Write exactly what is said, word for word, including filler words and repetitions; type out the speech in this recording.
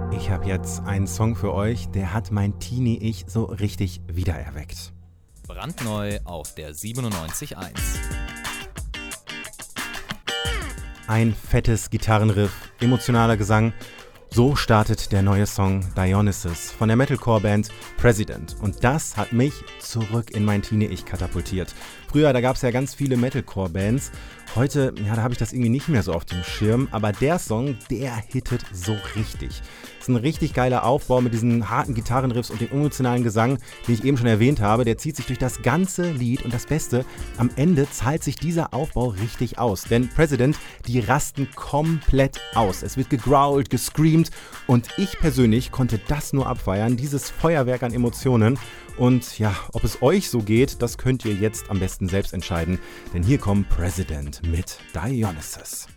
Ich habe jetzt einen Song für euch, der hat mein Teenie-Ich so richtig wiedererweckt. Brandneu auf der siebenundneunzig Komma eins. Ein fettes Gitarrenriff, emotionaler Gesang. So startet der neue Song Dionysus von der Metalcore-Band President. Und das hat mich zurück in mein Teenie-Ich katapultiert. Früher, da gab es ja ganz viele Metalcore-Bands. Heute, ja, da habe ich das irgendwie nicht mehr so auf dem Schirm. Aber der Song, der hittet so richtig. Das ist ein richtig geiler Aufbau mit diesen harten Gitarrenriffs und dem emotionalen Gesang, den ich eben schon erwähnt habe. Der zieht sich durch das ganze Lied. Und das Beste, am Ende zahlt sich dieser Aufbau richtig aus. Denn President, die rasten komplett aus. Es wird gegrowlt, gescreamt. Und ich persönlich konnte das nur abfeiern, dieses Feuerwerk an Emotionen. Und ja, ob es euch so geht, das könnt ihr jetzt am besten selbst entscheiden. Denn hier kommt President mit Dionysus.